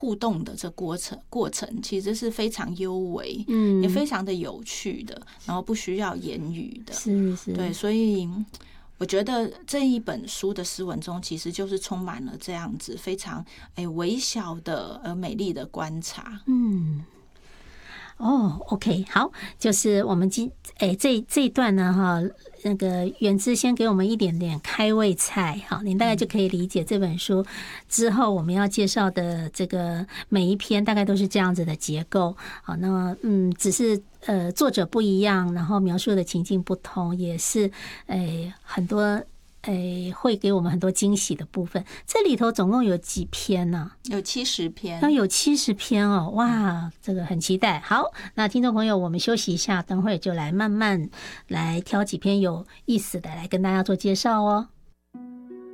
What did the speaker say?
互动的这过程其实是非常优微，也非常的有趣的，然后不需要言语的， 是， 对，所以我觉得这一本书的诗文中，其实就是充满了这样子非常微小的而美丽的观察。 OK， 好，就是我们这一段呢哈，那个元之先给我们一点点开胃菜，好，你大概就可以理解这本书之后我们要介绍的这个每一篇大概都是这样子的结构。好，那么只是作者不一样，然后描述的情境不同，也是很多会给我们很多惊喜的部分。这里头总共有几篇呢？ 有70篇。 有70篇哦，哇，这个很期待。好，那听众朋友，我们休息一下，等会就来慢慢来挑几篇有意思的来跟大家做介绍哦。